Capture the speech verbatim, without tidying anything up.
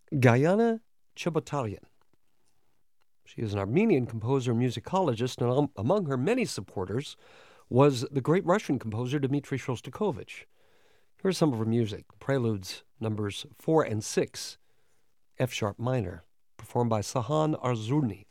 Gayana Chebotaryan. She is an Armenian composer and musicologist, and among her many supporters was the great Russian composer Dmitri Shostakovich. Here's some of her music: Preludes numbers four and six, F-sharp minor, performed by Sahan Arzurny.